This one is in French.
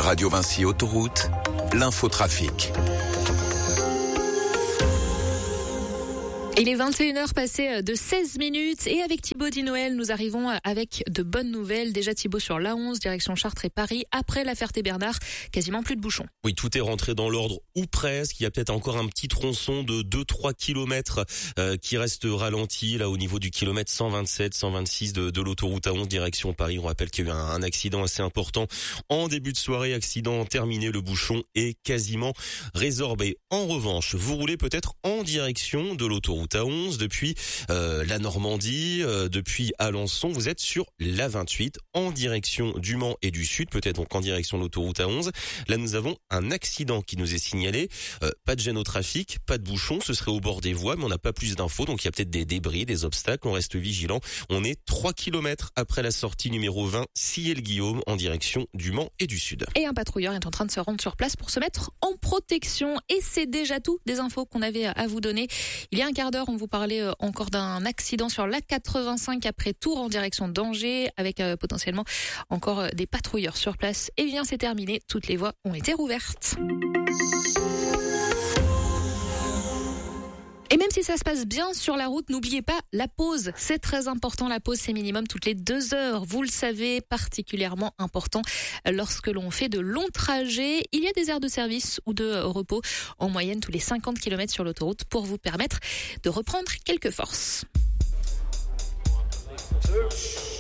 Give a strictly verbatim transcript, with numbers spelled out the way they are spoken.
Radio Vinci Autoroute, l'infotrafic. Il est vingt et une heures passées de seize minutes et avec Thibaut Di Noël, nous arrivons avec de bonnes nouvelles. Déjà Thibaut sur l'A onze, direction Chartres et Paris, après la Ferté-Bernard, quasiment plus de bouchons. Oui, tout est rentré dans l'ordre ou presque. Il y a peut-être encore un petit tronçon de deux trois kilomètres euh, qui reste ralenti là au niveau du kilomètre cent vingt-sept cent vingt-six de, de l'autoroute A onze direction Paris. On rappelle qu'il y a eu un, un accident assez important en début de soirée, accident terminé, le bouchon est quasiment résorbé. En revanche, vous roulez peut-être en direction de l'autoroute A onze depuis euh, la Normandie, euh, depuis Alençon, vous êtes sur l'A vingt-huit en direction du Mans et du Sud, peut-être donc en direction de l'autoroute A onze. Là nous avons un accident qui nous est signalé, euh, pas de gêne au trafic, pas de bouchon, ce serait au bord des voies mais on n'a pas plus d'infos, donc il y a peut-être des débris, des obstacles, on reste vigilant. On est trois kilomètres après la sortie numéro vingt, Sillé-le-Guillaume en direction du Mans et du Sud. Et un patrouilleur est en train de se rendre sur place pour se mettre en protection et c'est déjà tout des infos qu'on avait à vous donner. Il y a un quart d'heure, on vous parlait encore d'un accident sur l'A quatre-vingt-cinq après Tours en direction d'Angers avec euh, potentiellement encore des patrouilleurs sur place. Et bien c'est terminé, toutes les voies ont été rouvertes. Et même si ça se passe bien sur la route, n'oubliez pas la pause. C'est très important, la pause c'est minimum toutes les deux heures. Vous le savez, particulièrement important lorsque l'on fait de longs trajets. Il y a des aires de service ou de repos en moyenne tous les cinquante kilomètres sur l'autoroute pour vous permettre de reprendre quelques forces.